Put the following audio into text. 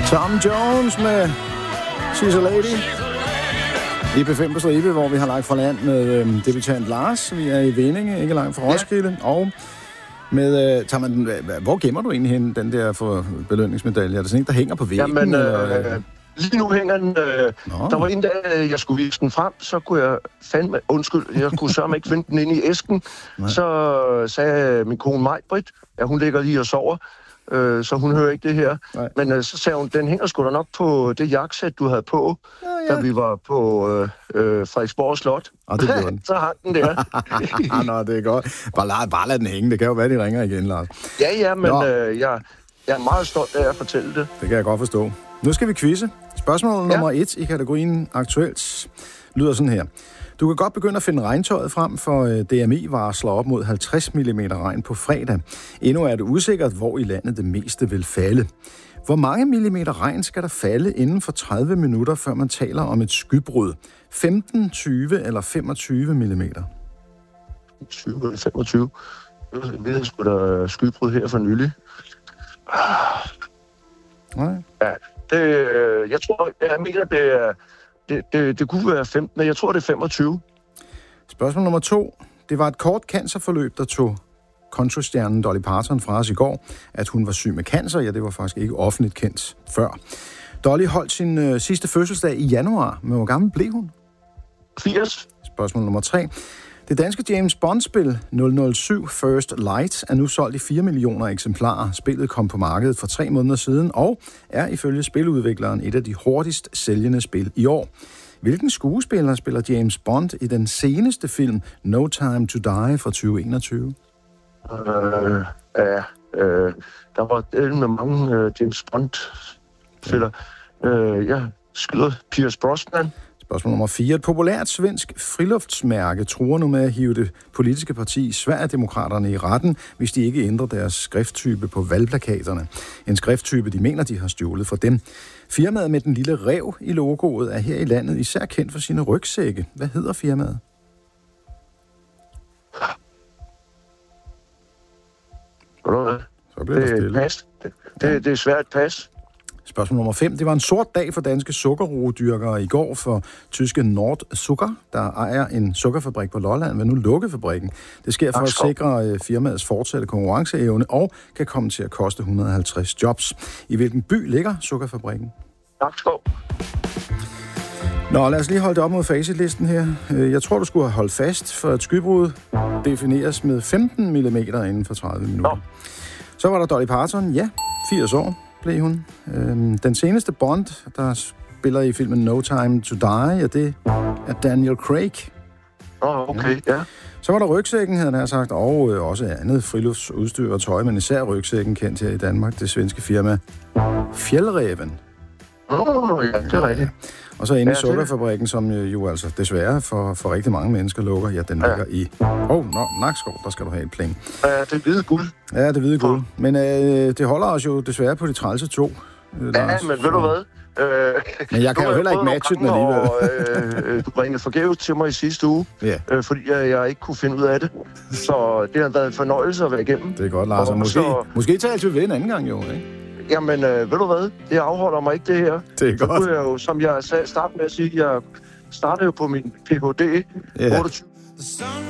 Tom Jones med She's a Lady. I P5 på stribe, hvor vi har lagt fra land med debutant Lars. Vi er i Vindinge, ikke langt fra Roskilde. Ja. Og med, hvor gemmer du egentlig hen, den der for belønningsmedalje? Er det sådan en, der hænger på væggen? Jamen, lige nu hænger den... der var en dag, jeg skulle vise den frem, så kunne jeg fandme... Undskyld, jeg kunne sørge mig ikke finde den ind i æsken. Nej. Så sagde min kone Maj-Britt, at hun ligger lige og sover, så hun hører ikke det her. Nej. Men så sagde hun, den hænger sgu da nok på det jakkesæt, du havde på, da vi var på Frederiksborg Slot. Det blev den. Så hang den der. Nå, det er godt. Bare lad den hænge. Det kan jo være, de ringer igen, Lars. Ja, men jeg er meget stolt af at fortælle det. Det kan jeg godt forstå. Nu skal vi quizze. Spørgsmål nummer 1 i kategorien aktuelt lyder sådan her. Du kan godt begynde at finde regntøjet frem, for DMI varsler op mod 50 mm regn på fredag. Endnu er det usikkert, hvor i landet det meste vil falde. Hvor mange millimeter regn skal der falde inden for 30 minutter, før man taler om et skybrud? 15, 20 eller 25 millimeter? 20 eller 25. Jeg ved sgu da skybrud her for nylig. Nej. Ja, jeg tror, jeg mener, det kunne være 15, men jeg tror, det er 25. Spørgsmål nummer 2. Det var et kort cancerforløb, der tog countrystjernen Dolly Parton fra os i går. At hun var syg med cancer, det var faktisk ikke offentligt kendt før. Dolly holdt sin sidste fødselsdag i januar, men hvor gammel blev hun? 80. Spørgsmål nummer 3. Det danske James Bond-spil 007 First Light er nu solgt i 4 millioner eksemplarer. Spillet kom på markedet for 3 måneder siden og er ifølge spiludvikleren et af de hurtigst sælgende spil i år. Hvilken skuespiller spiller James Bond i den seneste film No Time to Die fra 2021? Der var med mange James Bond-spillere. Jeg skyder Pierce Brosnan. Spørgsmål nummer 4. Et populært svensk friluftsmærke truer nu med at hive det politiske parti Sverigedemokraterne i retten, hvis de ikke ændrer deres skrifttype på valgplakaterne. En skrifttype, de mener, de har stjålet fra dem. Firmaet med den lille ræv i logoet er her i landet især kendt for sine rygsække. Hvad hedder firmaet? Så bliver det stille. Pas. Det er svært pas. Spørgsmål nummer 5. Det var en sort dag for danske sukkerroedyrkere i går, for tyske Nordzucker, der ejer en sukkerfabrik på Lolland, vil nu lukke fabrikken. Det sker for at sikre firmaets fortsatte konkurrenceevne og kan komme til at koste 150 jobs. I hvilken by ligger sukkerfabrikken? Nakskov. Nå, lad os lige holde det op mod facitlisten her. Jeg tror, du skulle have holdt fast, for at skybrud defineres med 15 mm inden for 30 minutter. Nå. Så var der Dolly Parton. Ja, 80 år blev hun. Den seneste Bond, der spiller i filmen No Time to Die, det er Daniel Craig. Okay, ja. Så var der rygsækken, havde han sagt, og også andet friluftsudstyr og tøj, men især rygsækken kendt her i Danmark, det svenske firma Fjällräven. Ja, det er rigtigt. Og så inde i sukkerfabrikken, som jo altså desværre for rigtig mange mennesker lukker, den ligger i Nakskov, der skal du have et pling. Ja, det er hvide guld. Ja, det er hvide guld. Men det holder os jo desværre på de trælse 2. Lars. Men ved du hvad? Men jeg kan jo heller ikke matche den alligevel. Du ringede forgæves til mig i sidste uge, fordi jeg ikke kunne finde ud af det. Så det har været en fornøjelse at være igennem. Det er godt, Lars. Måske tager vi ved en anden gang, jo, ikke? Jamen, ved du hvad? Det afholder mig ikke, det her. Det er godt. Jeg jo, som jeg sagde, starte med at sige, jeg startede jo på min Ph.D. 28